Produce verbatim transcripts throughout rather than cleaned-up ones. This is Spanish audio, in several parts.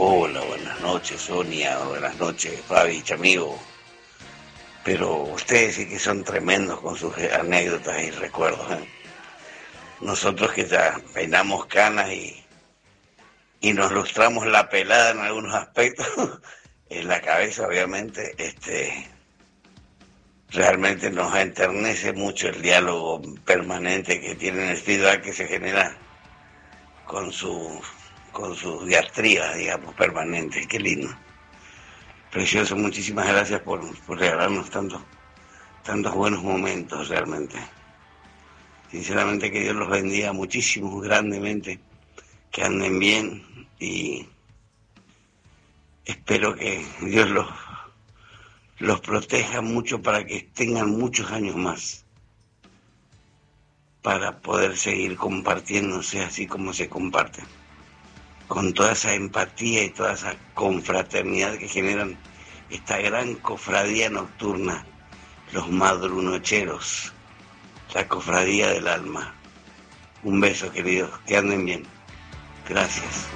Hola, buenas noches, Sonia, buenas noches, Fabi, Chamigo. Pero ustedes sí que son tremendos con sus anécdotas y recuerdos, ¿eh? Nosotros que ya peinamos canas y, y nos lustramos la pelada en algunos aspectos, en la cabeza obviamente, este, realmente nos enternece mucho el diálogo permanente que tienen, el feedback que se genera con su, con sus diatribas, digamos, permanentes. Qué lindo. Precioso, muchísimas gracias por, por regalarnos tantos, tantos buenos momentos realmente. Sinceramente que Dios los bendiga muchísimo, grandemente, que anden bien y espero que Dios los, los proteja mucho para que tengan muchos años más, para poder seguir compartiéndose así como se comparten, con toda esa empatía y toda esa confraternidad que generan esta gran cofradía nocturna, los madrunocheros, la cofradía del alma. Un beso, queridos, que anden bien. Gracias.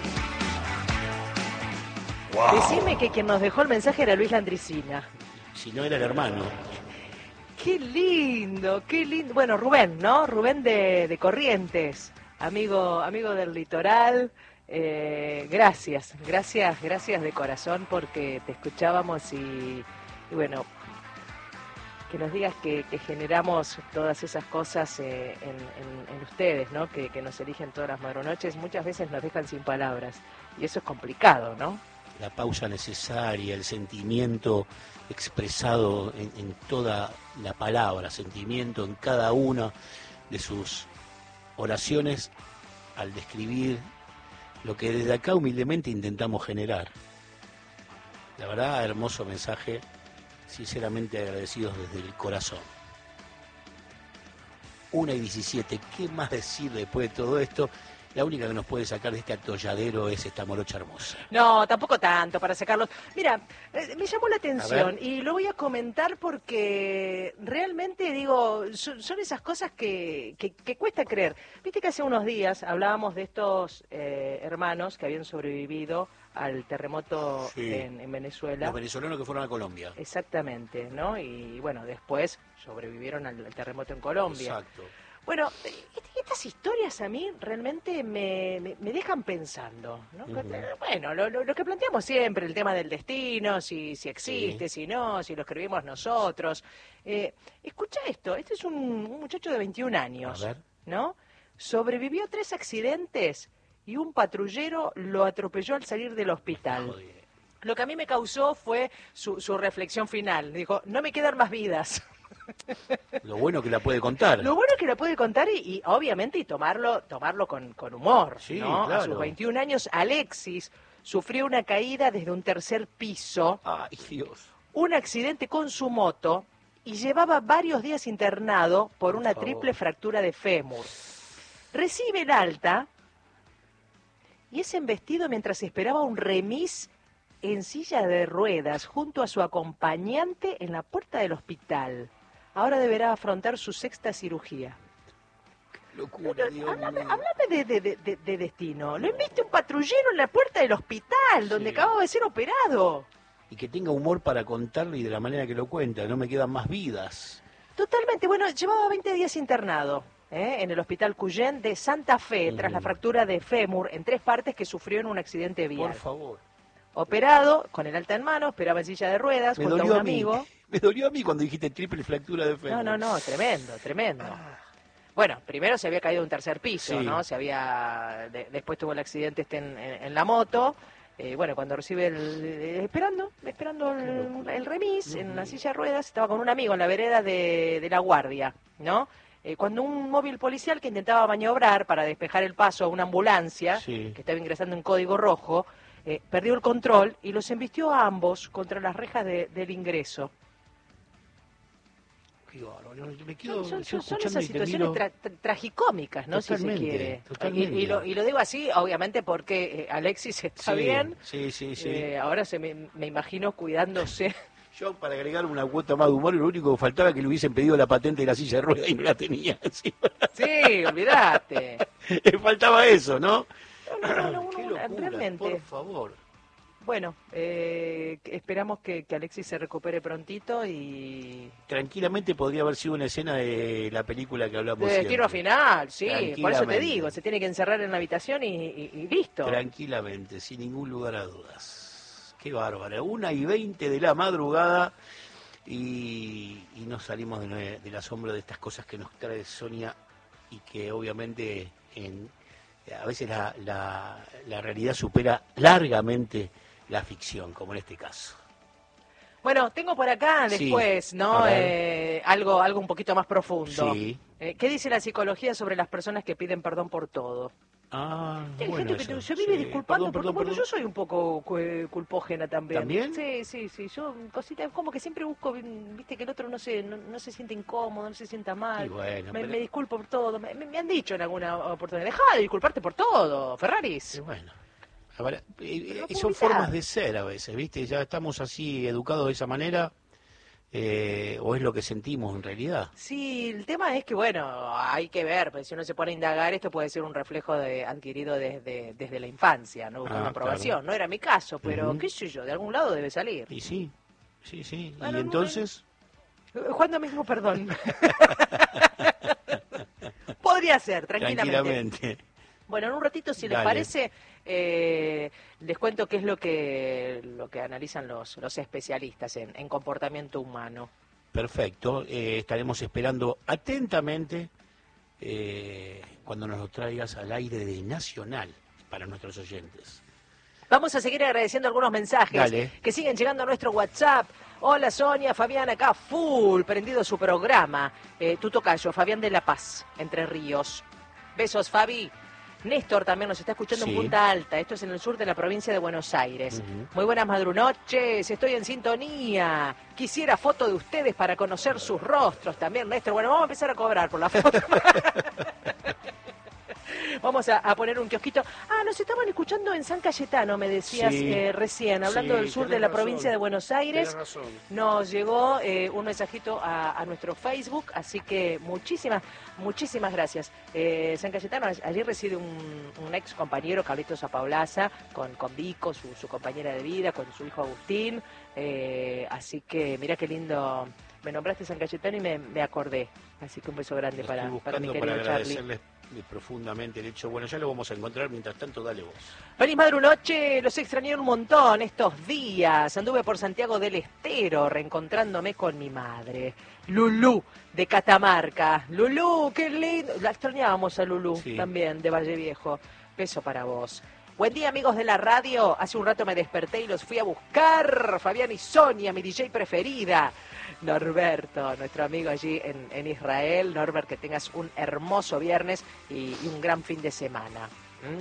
Wow. Decime que quien nos dejó el mensaje era Luis Landricina. Si no era el hermano. Qué lindo, qué lindo. Bueno, Rubén, ¿no? Rubén de, de Corrientes, amigo, amigo del litoral. Eh, gracias, gracias, gracias de corazón porque te escuchábamos y, y bueno, que nos digas que, que generamos todas esas cosas eh, en, en, en ustedes, ¿no? Que, que nos eligen todas las madrunoches, muchas veces nos dejan sin palabras y eso es complicado, ¿no? La pausa necesaria, el sentimiento expresado en, en toda la palabra, sentimiento en cada una de sus oraciones al describir lo que desde acá humildemente intentamos generar. La verdad, hermoso mensaje, sinceramente agradecidos desde el corazón. una y diecisiete, ¿qué más decir después de todo esto? La única que nos puede sacar de este atolladero es esta morocha hermosa. No, tampoco tanto para sacarlos. Mira, eh, me llamó la atención y lo voy a comentar porque realmente, digo, son, son esas cosas que, que, que cuesta creer. Viste que hace unos días hablábamos de estos eh, hermanos que habían sobrevivido al terremoto sí. en, en Venezuela. Los venezolanos que fueron a Colombia. Exactamente, ¿no? Y bueno, después sobrevivieron al, al terremoto en Colombia. Exacto. Bueno, estas historias a mí realmente me, me, me dejan pensando, ¿no? Uh-huh. Bueno, lo, lo, lo que planteamos siempre, el tema del destino, si, si existe, sí. si no, si lo escribimos nosotros. Eh, escucha esto, este es un, un muchacho de veintiún años, a ver. ¿no? Sobrevivió a tres accidentes y un patrullero lo atropelló al salir del hospital. Joder. Lo que a mí me causó fue su, su reflexión final. Dijo, no me quedan más vidas. Lo bueno que la puede contar. Lo bueno que la puede contar y, y obviamente y tomarlo tomarlo con, con humor, sí, ¿no? Claro. A sus veintiún años, Alexis sufrió una caída desde un tercer piso. Ay, Dios. Un accidente con su moto y llevaba varios días internado por, por una favor. triple fractura de fémur. Recibe el alta y es embestido mientras esperaba un remis en silla de ruedas junto a su acompañante en la puerta del hospital. Ahora deberá afrontar su sexta cirugía. Qué locura, Dios háblame, mío. háblame de, de, de, de destino. Lo enviste un patrullero en la puerta del hospital, donde sí. acababa de ser operado. Y que tenga humor para contarlo y de la manera que lo cuenta. No me quedan más vidas. Totalmente. Bueno, llevaba veinte días internado ¿eh? en el hospital Cuyén de Santa Fe, uh-huh. tras la fractura de fémur en tres partes que sufrió en un accidente vial. Por favor. Operado, con el alta en mano, esperaba en silla de ruedas, me junto a un a amigo. Me dolió a mí cuando dijiste triple fractura de fémur. No, no, no, tremendo, tremendo. Ah. Bueno, primero se había caído de un tercer piso, sí. ¿no? Se había, de, después tuvo el accidente este en, en, en la moto. Eh, bueno, cuando recibe el... Eh, esperando, esperando el, el remis en la silla de ruedas, estaba con un amigo en la vereda de, de La Guardia, ¿no? Eh, cuando un móvil policial que intentaba maniobrar para despejar el paso a una ambulancia, sí. que estaba ingresando en código rojo, Eh, perdió el control y los embistió a ambos contra las rejas de, del ingreso. Qué bárbaro, me quedo, son, son, son escuchando esas situaciones tra, tra, tragicómicas, ¿no? Totalmente, si se quiere. Totalmente. Y, y, lo, y lo digo así, obviamente, porque eh, Alexis está sí, bien. Sí, sí, sí. Eh, ahora se me, me imagino cuidándose. Yo, para agregar una cuota más de humor, lo único que faltaba es que le hubiesen pedido la patente de la silla de ruedas y no la tenía. Sí, sí olvidate. Le faltaba eso, ¿no? No, no, no, no, Qué no, locura, realmente. por favor. bueno, eh, esperamos que, que Alexis se recupere prontito y... Tranquilamente podría haber sido una escena de la película que hablamos De siempre. Destino Final, sí, por eso te Tranquilamente. digo, se tiene que encerrar en la habitación y, y- y listo. Tranquilamente, sin ningún lugar a dudas. Qué bárbaro. Una y veinte de la madrugada y, y nos salimos de nue- del asombro de estas cosas que nos trae Sonia y que obviamente en, a veces la, la, la realidad supera largamente la ficción, como en este caso. Bueno, tengo por acá Sí, después, ¿no? a ver. Eh, algo, algo un poquito más profundo. Sí. Eh, ¿Qué dice la psicología sobre las personas que piden perdón por todo? Ah, Hay bueno, gente que eso, se vive sí. disculpando, Perdón, porque perdón, bueno, perdón. yo soy un poco cu- culpógena también. ¿También? Sí, sí, sí, yo cositas, como que siempre busco, viste, que el otro no se, no, no se siente incómodo, no se sienta mal. Y bueno, me, pero- me disculpo por todo, me, me- me han dicho en alguna oportunidad, dejá de disculparte por todo, Ferraris. Y bueno, a ver, eh, Pero no eh, puedo son evitar. formas de ser a veces, ¿viste? Ya estamos así educados de esa manera, eh, o es lo que sentimos en realidad. Sí, el tema es que, bueno, hay que ver, porque si uno se pone a indagar, esto puede ser un reflejo de, adquirido desde, desde la infancia, no buscando Ah, aprobación. claro. No era mi caso, pero Ujú. qué sé yo, de algún lado debe salir. Y sí, sí, sí. Bueno, y no, entonces, Cuando mismo, perdón. Podría ser, tranquilamente. tranquilamente. Bueno, en un ratito, si les Dale. parece, eh, les cuento qué es lo que lo que analizan los, los especialistas en, en comportamiento humano. Perfecto, eh, estaremos esperando atentamente eh, cuando nos lo traigas al aire de Nacional para nuestros oyentes. Vamos a seguir agradeciendo algunos mensajes Dale. que siguen llegando a nuestro WhatsApp. Hola Sonia, Fabián acá, full, prendido su programa. Eh, tu tocayo, Fabián de La Paz, Entre Ríos. Besos, Fabi. Néstor también nos está escuchando Sí. en Punta Alta, esto es en el sur de la provincia de Buenos Aires. Ujú. Muy buenas madrunoches, estoy en sintonía. Quisiera foto de ustedes para conocer sus rostros también, Néstor. Bueno, vamos a empezar a cobrar por la foto. Vamos a, a poner un kiosquito. Ah, nos estaban escuchando en San Cayetano, me decías Sí. eh, recién, hablando Sí, del sur tenés de la razón. provincia de Buenos Aires. Tenés razón. Nos llegó eh, un mensajito a, a nuestro Facebook, así que muchísimas, muchísimas gracias. Eh, San Cayetano, allí reside un, un ex compañero, Carlitos Apaulaza, con, con Vico, su, su compañera de vida, con su hijo Agustín. Eh, así que mira qué lindo, me nombraste San Cayetano y me, me acordé. Así que un beso grande Lo para, estoy para mi buscando querido para Charlie. agradecerles profundamente el hecho. Bueno, ya lo vamos a encontrar, mientras tanto dale vos. Feliz madrunoche, los extrañé un montón estos días. Anduve por Santiago del Estero reencontrándome con mi madre, Lulú, de Catamarca. Lulú, qué lindo. La extrañábamos a Lulú Sí. también, de Valle Viejo. Beso para vos. Buen día, amigos de la radio. Hace un rato me desperté y los fui a buscar. Fabián y Sonia, mi D J preferida. Norberto, nuestro amigo allí en, en Israel. Norbert, que tengas un hermoso viernes y, y un gran fin de semana.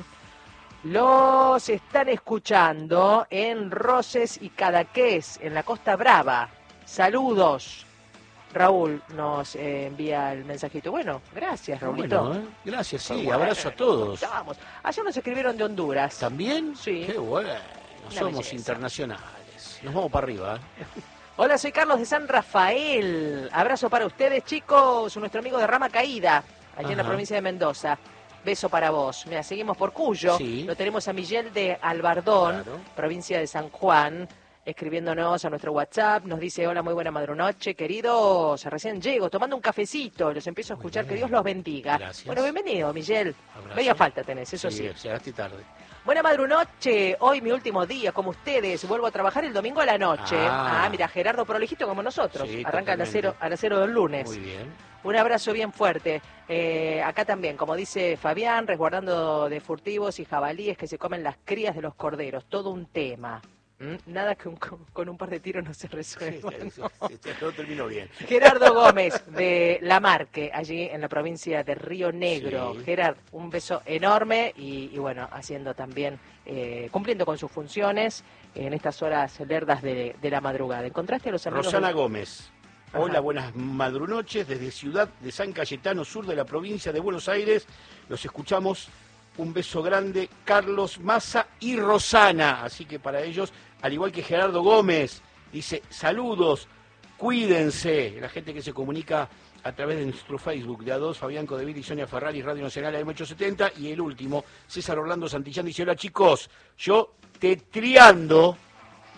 ¿Mm? Los están escuchando en Roses y Cadaqués, en la Costa Brava. Saludos. Raúl nos eh, envía el mensajito. Bueno, gracias, Raulito. Bueno, ¿eh? Gracias, sí. Bueno, Abrazo a todos. Vamos. Ayer nos escribieron de Honduras. ¿También? Sí. Qué bueno. Una Somos belleza. internacionales. Nos vamos para arriba. ¿eh? Hola, soy Carlos de San Rafael. Abrazo para ustedes, chicos. Nuestro amigo de Rama Caída, allí en la Ajá. provincia de Mendoza. Beso para vos. Mira, seguimos por Cuyo. Sí. Lo tenemos a Miguel de Albardón, Claro. provincia de San Juan, escribiéndonos a nuestro WhatsApp. Nos dice, hola, muy buena madrunoche, queridos. Recién llego, tomando un cafecito. Los empiezo a Muy escuchar. bien. Que Dios los bendiga. Gracias. Bueno, bienvenido, Miguel. Abrazo. Media falta tenés, eso sí. Llegaste tarde. Buena madrunoche, hoy mi último día, como ustedes, vuelvo a trabajar el domingo a la noche. Ah. Ah, mira, Gerardo prolijito como nosotros, Sí, arranca a las, totalmente. cero, a las cero del lunes. Muy bien. Un abrazo bien fuerte. Eh, acá también, como dice Fabián, resguardando de furtivos y jabalíes que se comen las crías de los corderos, todo un tema. ¿Mm? Nada que un- con, con un par de tiros no se Sí, resuelva. sí, ¿no? sí, sí, todo terminó bien. Gerardo Gómez de La Marque, allí en la provincia de Río Negro. Sí. Gerard, un beso enorme y, y bueno, haciendo también, eh, cumpliendo con sus funciones en estas horas lerdas de, de la madrugada. ¿Encontraste a los amigos? Rosana de- Gómez. Ajá. Hola, buenas madrunoches desde Ciudad de San Cayetano, sur de la provincia de Buenos Aires. Los escuchamos. Un beso grande, Carlos Massa y Rosana. Así que para ellos, al igual que Gerardo Gómez, dice saludos, cuídense. La gente que se comunica a través de nuestro Facebook de A dos, Fabián Codevil y Sonia Ferrari, Radio Nacional A M ochocientos setenta. Y el último, César Orlando Santillán, dice hola chicos, yo tetriando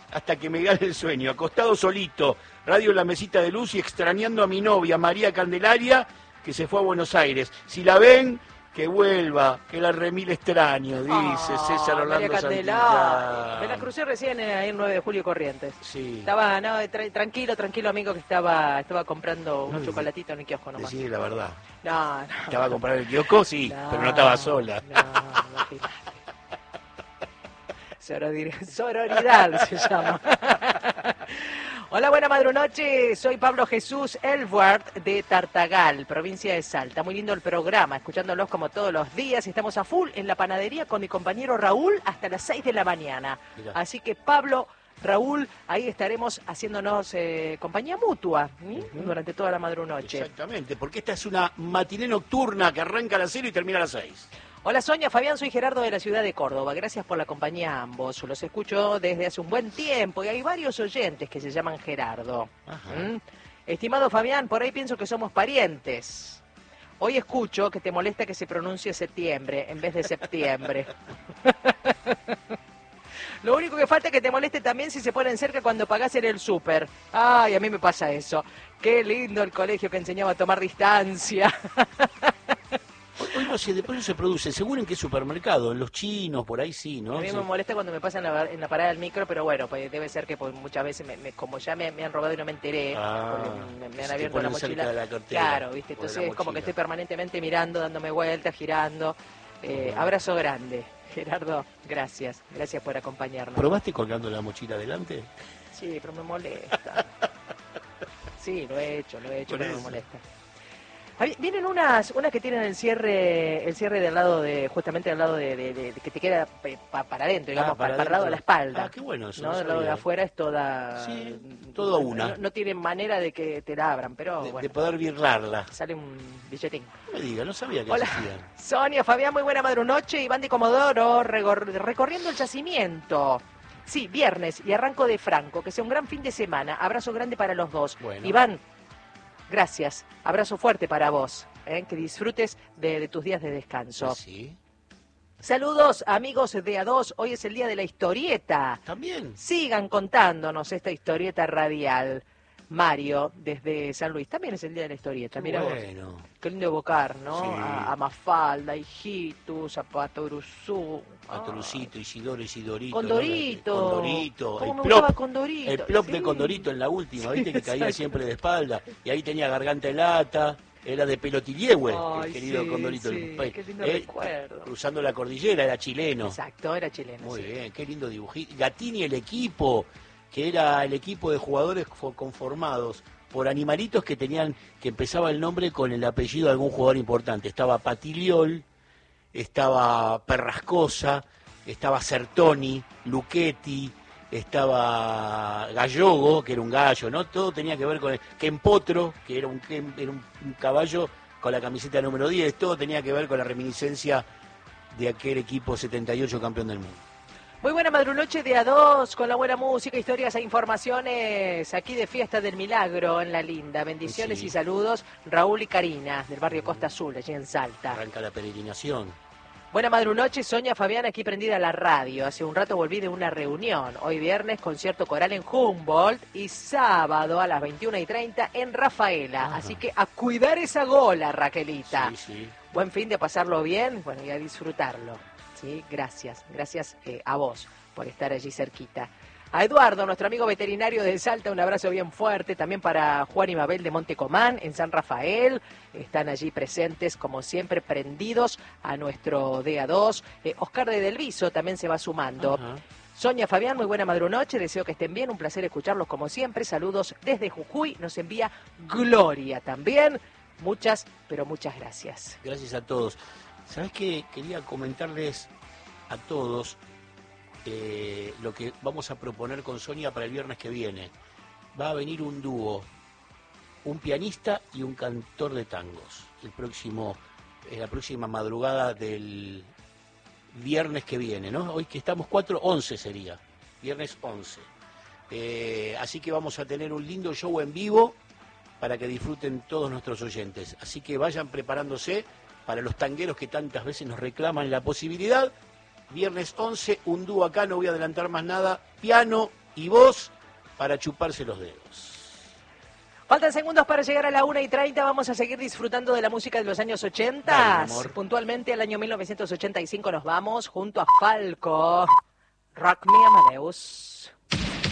hasta que me gane el sueño, acostado solito, radio en la mesita de luz y extrañando a mi novia, María Candelaria, que se fue a Buenos Aires. Si la ven, que vuelva, que la remil extraño, dice oh, César Orlando María Candelaria. Santillán. Me la crucé recién eh, ahí en nueve de julio Corrientes. Sí. Estaba, no, tra tranquilo, tranquilo, amigo, que estaba estaba comprando un no, chocolatito en el kiosco nomás. Decí la verdad. No, no. ¿Estaba a comprar el kiosco? Sí, no, pero no estaba sola. No, no, Sororidad, sororidad se llama. Hola, buena madrunoche, soy Pablo Jesús Elwart de Tartagal, provincia de Salta. Muy lindo el programa, escuchándolos como todos los días. Estamos a full en la panadería con mi compañero Raúl hasta las seis de la mañana. Mirá. Así que Pablo, Raúl, ahí estaremos haciéndonos eh, compañía mutua ¿sí? uh-huh. durante toda la madrunoche. Exactamente, porque esta es una matiné nocturna que arranca a las cero y termina a las seis. Hola Sonia, Fabián, soy Gerardo de la ciudad de Córdoba. Gracias por la compañía a ambos. Los escucho desde hace un buen tiempo y hay varios oyentes que se llaman Gerardo. ¿Mm? Estimado Fabián, por ahí pienso que somos parientes. Hoy escucho que te molesta que se pronuncie septiembre en vez de septiembre. Lo único que falta es que te moleste también si se ponen cerca cuando pagás en el súper. Ay, a mí me pasa eso. Qué lindo el colegio que enseñaba a tomar distancia. Hoy no sé, después no se produce, seguro en qué supermercado, en los chinos, por ahí sí, ¿no? A mí sí. me molesta cuando me pasa en la, en la parada del micro, pero bueno, pues debe ser que pues, muchas veces, me, me, como ya me, me han robado y no me enteré, ah, me, me han abierto la mochila. La cartera, claro, ¿viste? Entonces es como que estoy permanentemente mirando, dándome vueltas, girando. Eh, uh-huh. Abrazo grande, Gerardo, gracias, gracias por acompañarnos. ¿Probaste colgando la mochila adelante? Sí, pero me molesta. Sí, lo he hecho, lo he hecho, por pero eso. Me molesta. Vienen unas unas que tienen el cierre el cierre del lado de justamente al lado de, de, de, de que te queda pa, para adentro, digamos, ah, para, para el lado de la espalda. Ah, qué bueno eso. ¿no? No del lado de afuera es toda sí, toda una. No, no tienen manera de que te la abran, pero de, bueno. De poder birlarla. Sale un billetín. No me diga, no sabía que Hola, se hacían. Sonia, Fabián, muy buena madrunoche, Iván de Comodoro, regor, recorriendo el yacimiento. Sí, viernes y arranco de Franco, que sea un gran fin de semana. Abrazo grande para los dos. Bueno. Iván, gracias. Abrazo fuerte para vos. ¿eh? Que disfrutes de, de tus días de descanso. Sí. Saludos, amigos de A dos. Hoy es el día de la historieta. También. Sigan contándonos esta historieta radial. Mario, desde San Luis. También es el día de la historieta. Mira bueno. vos. Qué lindo evocar, ¿no? Sí. A, a Mafalda, Hijitus, a Patoruzú. Patorucito, ah. Isidoro, Isidorito. Condorito. ¿no? Condorito. ¿Cómo el me plop, Condorito? el plop sí. de Condorito en la última, sí, ¿viste? Que exacto. caía siempre de espalda. Y ahí tenía garganta de lata. Era de Pelotillehue, el querido sí, Condorito. Sí, el, qué lindo él, recuerdo. Cruzando la cordillera, era chileno. Exacto, era chileno. Muy sí. bien, qué lindo dibujito. Gatini, el equipo, que era el equipo de jugadores conformados por animalitos que tenían, que empezaba el nombre con el apellido de algún jugador importante. Estaba Patiliol, estaba Perrascosa, estaba Sertoni, Luchetti, estaba Gallogo, que era un gallo, ¿no? Todo tenía que ver con el Kempotro, que era un, era un, un caballo con la camiseta número diez, todo tenía que ver con la reminiscencia de aquel equipo setenta y ocho campeón del mundo. Muy buena madrunoche de A dos, con la buena música, historias e informaciones aquí de Fiesta del Milagro en La Linda. Bendiciones sí. y saludos, Raúl y Karina, del barrio Costa Azul, allí en Salta. Arranca la peregrinación. Buena madrunoche, Sonia, Fabián, aquí prendida a la radio. Hace un rato volví de una reunión. Hoy viernes, concierto coral en Humboldt y sábado a las veintiuna y treinta en Rafaela. Ajá. Así que a cuidar esa gola, Raquelita. Sí, sí. Buen fin de pasarlo bien, bueno, y a disfrutarlo. Sí, gracias, gracias eh, a vos por estar allí cerquita. A Eduardo, nuestro amigo veterinario de Salta, un abrazo bien fuerte. También para Juan y Mabel de Montecomán, en San Rafael. Están allí presentes, como siempre, prendidos a nuestro D A dos. Eh, Oscar de Delviso también se va sumando. Ajá. Sonia, Fabián, muy buena madrunoche. Deseo que estén bien. Un placer escucharlos como siempre. Saludos desde Jujuy. Nos envía Gloria también. Muchas, pero muchas gracias. Gracias a todos. ¿Sabés qué? Quería comentarles a todos eh, lo que vamos a proponer con Sonia para el viernes que viene. Va a venir un dúo, un pianista y un cantor de tangos, el próximo, eh, la próxima madrugada del viernes que viene, ¿no? Hoy que estamos cuatro, once sería, viernes once. Eh, así que vamos a tener un lindo show en vivo para que disfruten todos nuestros oyentes. Así que vayan preparándose. Para los tangueros que tantas veces nos reclaman la posibilidad, viernes once, un dúo acá, no voy a adelantar más nada, piano y vos para chuparse los dedos. Faltan segundos para llegar a la una y treinta. Vamos a seguir disfrutando de la música de los años ochenta. Dale, amor. Puntualmente al año mil novecientos ochenta y cinco nos vamos junto a Falco. Rock Me Amadeus.